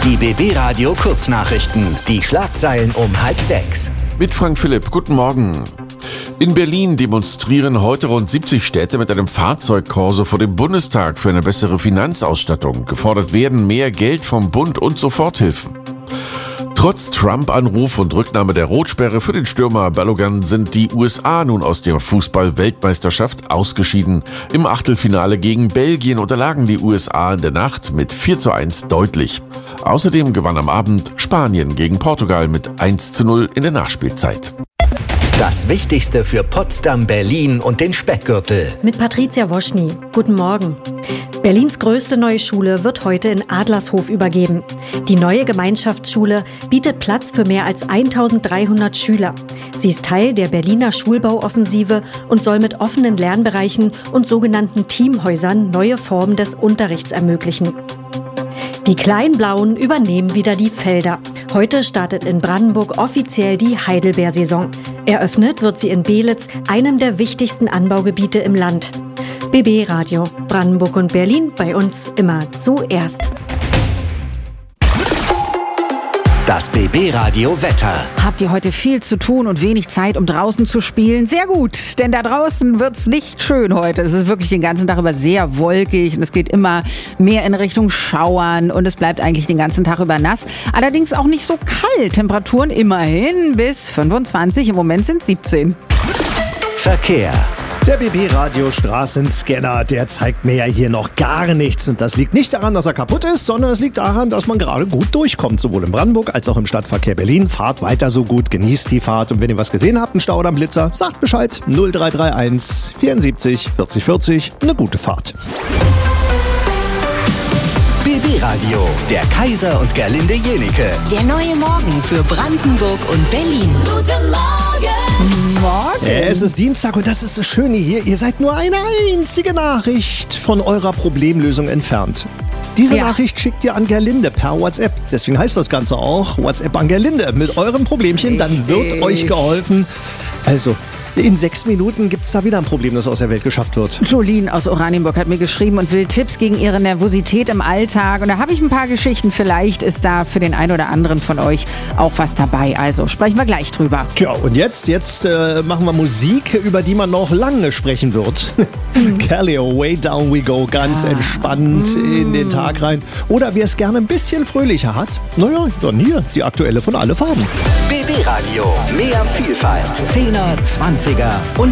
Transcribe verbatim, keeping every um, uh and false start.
Die B B-Radio Kurznachrichten. Die Schlagzeilen um halb sechs. Mit Frank Philipp. Guten Morgen. In Berlin demonstrieren heute rund siebzig Städte mit einem Fahrzeugkorso vor dem Bundestag für eine bessere Finanzausstattung. Gefordert werden mehr Geld vom Bund und Soforthilfen. Trotz Trump-Anruf und Rücknahme der Rotsperre für den Stürmer Balogun sind die U S A nun aus der Fußball-Weltmeisterschaft ausgeschieden. Im Achtelfinale gegen Belgien unterlagen die U S A in der Nacht mit vier zu eins deutlich. Außerdem gewann am Abend Spanien gegen Portugal mit eins zu null in der Nachspielzeit. Das Wichtigste für Potsdam, Berlin und den Speckgürtel. Mit Patricia Woschny. Guten Morgen. Berlins größte neue Schule wird heute in Adlershof übergeben. Die neue Gemeinschaftsschule bietet Platz für mehr als eintausenddreihundert Schüler. Sie ist Teil der Berliner Schulbauoffensive und soll mit offenen Lernbereichen und sogenannten Teamhäusern neue Formen des Unterrichts ermöglichen. Die Kleinblauen übernehmen wieder die Felder. Heute startet in Brandenburg offiziell die Heidelbeersaison. Eröffnet wird sie in Belitz, einem der wichtigsten Anbaugebiete im Land. B B-Radio, Brandenburg und Berlin, bei uns immer zuerst. Das B B-Radio Wetter. Habt ihr heute viel zu tun und wenig Zeit, um draußen zu spielen? Sehr gut, denn da draußen wird's nicht schön heute. Es ist wirklich den ganzen Tag über sehr wolkig und es geht immer mehr in Richtung Schauern und es bleibt eigentlich den ganzen Tag über nass. Allerdings auch nicht so kalt. Temperaturen immerhin bis fünfundzwanzig, im Moment sind es siebzehn. Verkehr. Der B B-Radio Straßenscanner, der zeigt mir ja hier noch gar nichts. Und das liegt nicht daran, dass er kaputt ist, sondern es liegt daran, dass man gerade gut durchkommt. Sowohl in Brandenburg als auch im Stadtverkehr Berlin. Fahrt weiter so gut, genießt die Fahrt. Und wenn ihr was gesehen habt, einen Stau oder einen Blitzer, sagt Bescheid. null drei drei eins vierundsiebzig vierzig vierzig. Eine gute Fahrt. B B-Radio, der Kaiser und Gerlinde Jenike. Der neue Morgen für Brandenburg und Berlin. Guten Morgen! Morgen. Es ist Dienstag und das ist das Schöne hier. Ihr seid nur eine einzige Nachricht von eurer Problemlösung entfernt. Diese Ja. Nachricht schickt ihr an Gerlinde per WhatsApp. Deswegen heißt das Ganze auch WhatsApp an Gerlinde. Mit eurem Problemchen, dann wird Richtig. euch geholfen. Also, in sechs Minuten gibt es da wieder ein Problem, das aus der Welt geschafft wird. Jolene aus Oranienburg hat mir geschrieben und will Tipps gegen ihre Nervosität im Alltag. Und da habe ich ein paar Geschichten. Vielleicht ist da für den einen oder anderen von euch auch was dabei. Also sprechen wir gleich drüber. Tja, und jetzt, jetzt äh, machen wir Musik, über die man noch lange sprechen wird. Kelly, Way Down We Go, ganz Ah. entspannt in den Tag rein. Oder wer es gerne ein bisschen fröhlicher hat, naja, dann hier, die aktuelle von Alle Farben. B B-Radio, mehr Vielfalt. Zehner, Zwanziger und